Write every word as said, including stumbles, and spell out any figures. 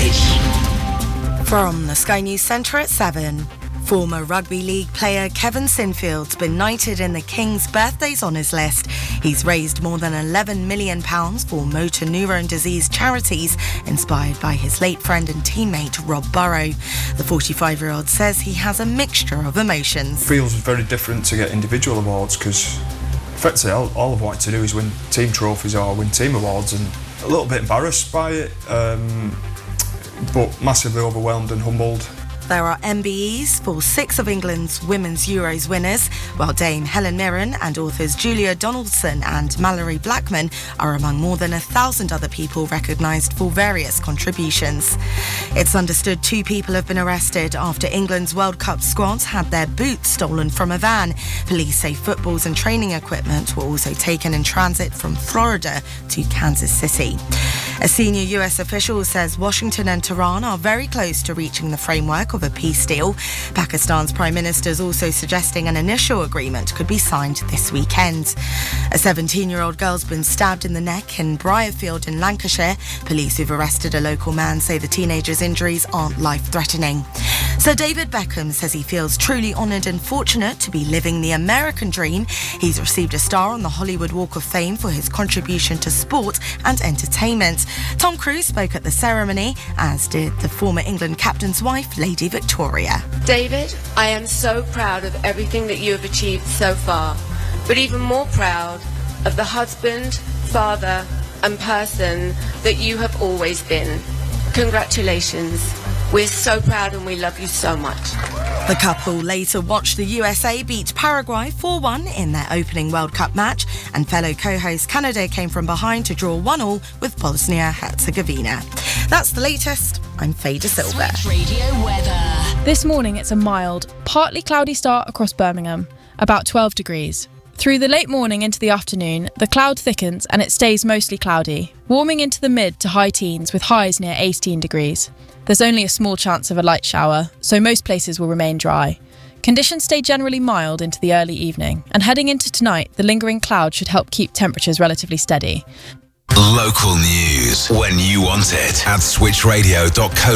Switch. From the Sky News Centre at seven. Former rugby league player Kevin Sinfield's been knighted in the King's Birthdays Honours list. He's raised more than eleven million pounds for motor neurone disease charities, inspired by his late friend and teammate Rob Burrow. The forty-five-year-old says he has a mixture of emotions. It feels very different to get individual awards because effectively all, all I've wanted to do is win team trophies or win team awards, and a little bit embarrassed by it, um, but massively overwhelmed and humbled. There are M B Es for six of England's Women's Euros winners, while Dame Helen Mirren and authors Julia Donaldson and Mallory Blackman are among more than a thousand other people recognised for various contributions. It's understood two people have been arrested after England's World Cup squad had their boots stolen from a van. Police say footballs and training equipment were also taken in transit from Florida to Kansas City. A senior U S official says Washington and Tehran are very close to reaching the framework of a peace deal. Pakistan's Prime Minister is also suggesting an initial agreement could be signed this weekend. A seventeen-year-old girl's been stabbed in the neck in Briarfield in Lancashire. Police who've arrested a local man say the teenager's injuries aren't life-threatening. Sir David Beckham says he feels truly honoured and fortunate to be living the American dream. He's received a star on the Hollywood Walk of Fame for his contribution to sport and entertainment. Tom Cruise spoke at the ceremony, as did the former England captain's wife, Lady Victoria. David, I am so proud of everything that you have achieved so far, but even more proud of the husband, father and person that you have always been. Congratulations. We're so proud and we love you so much. The couple later watched the U S A beat Paraguay four one in their opening World Cup match, and fellow co-host Canada came from behind to draw one all with Bosnia-Herzegovina. That's the latest. I'm Faye De Silva. Switch Radio weather. This morning it's a mild, partly cloudy start across Birmingham, about twelve degrees. Through the late morning into the afternoon, the cloud thickens and it stays mostly cloudy, warming into the mid to high teens with highs near eighteen degrees. There's only a small chance of a light shower, so most places will remain dry. Conditions stay generally mild into the early evening, and heading into tonight, the lingering cloud should help keep temperatures relatively steady. Local news when you want it at switch radio dot co